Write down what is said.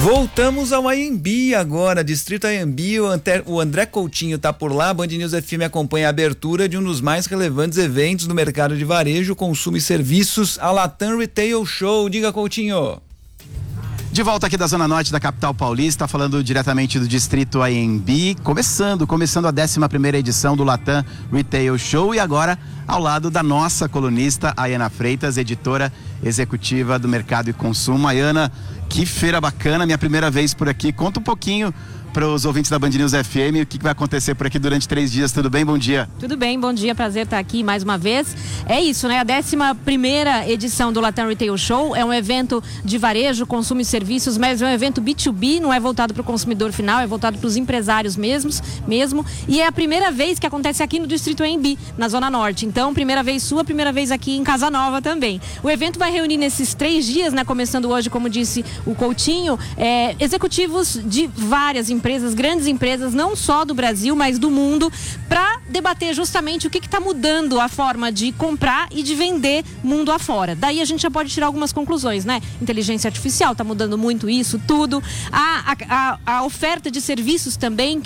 Voltamos ao AMB agora, Distrito AMB, o André Coutinho tá por lá. Band News FM acompanha a abertura de um dos mais relevantes eventos do mercado de varejo, consumo e serviços, a Latam Retail Show. Diga, Coutinho. De volta aqui da Zona Norte da capital paulista, falando diretamente do Distrito AMB, começando a 11ª edição do Latam Retail Show, e agora ao lado da nossa colunista Ayana Freitas, editora executiva do Mercado e Consumo. Ayana, que feira bacana, minha primeira vez por aqui. Conta um pouquinho para os ouvintes da Band News FM o que vai acontecer por aqui durante 3 dias. Tudo bem? Bom dia. Tudo bem, bom dia, prazer estar aqui mais uma vez. É isso, né? A 11ª edição do Latam Retail Show é um evento de varejo, consumo e serviços, mas é um evento B2B, não é voltado para o consumidor final, é voltado para os empresários mesmo. E é a primeira vez que acontece aqui no Distrito AMB, na Zona Norte. Então, primeira vez sua, primeira vez aqui em Casa Nova também. O evento vai reunir nesses 3 dias, né? Começando hoje, como disse o Coutinho, executivos de várias empresas, grandes empresas, não só do Brasil, mas do mundo, para debater justamente o que está mudando a forma de comprar e de vender mundo afora. Daí a gente já pode tirar algumas conclusões, né? Inteligência artificial está mudando muito isso, tudo. A oferta de serviços também,